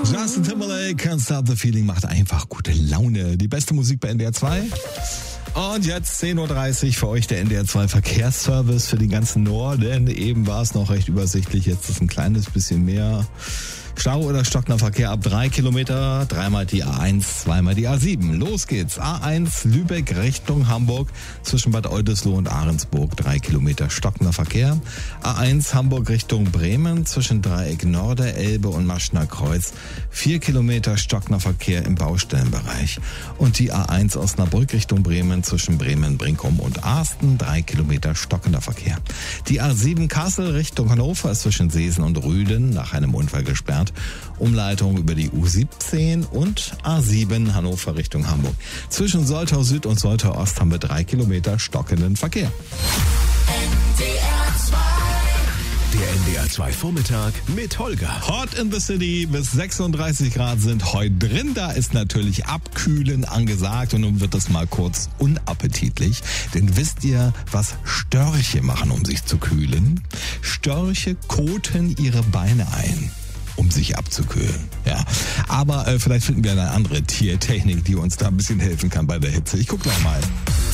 Justin Timberlake, Can't Stop the Feeling, macht einfach gute Laune. Die beste Musik bei NDR 2. Und jetzt 10.30 Uhr für euch der NDR 2 Verkehrsservice für den ganzen Norden. Eben war es noch recht übersichtlich, jetzt ist ein kleines bisschen mehr Stau oder stockender Verkehr ab 3 Kilometer, dreimal die A1, zweimal die A7. Los geht's. A1 Lübeck Richtung Hamburg zwischen Bad Oldesloe und Ahrensburg, 3 Kilometer stockender Verkehr. A1 Hamburg Richtung Bremen zwischen Dreieck Norderelbe und Maschner Kreuz, 4 Kilometer stockender Verkehr im Baustellenbereich. Und die A1 Osnabrück Richtung Bremen zwischen Bremen, Brinkum und Arsten, 3 Kilometer stockender Verkehr. Die A7 Kassel Richtung Hannover ist zwischen Seesen und Rüden nach einem Unfall gesperrt. Umleitung über die U17 und A7 Hannover Richtung Hamburg. Zwischen Soltau Süd und Soltau Ost haben wir 3 Kilometer stockenden Verkehr. Der NDR 2 Vormittag mit Holger. Hot in the City, bis 36 Grad sind heute drin. Da ist natürlich Abkühlen angesagt und nun wird es mal kurz unappetitlich. Denn wisst ihr, was Störche machen, um sich zu kühlen? Störche koten ihre Beine ein, um sich abzukühlen. Ja, aber vielleicht finden wir eine andere Tiertechnik, die uns da ein bisschen helfen kann bei der Hitze. Ich guck noch mal.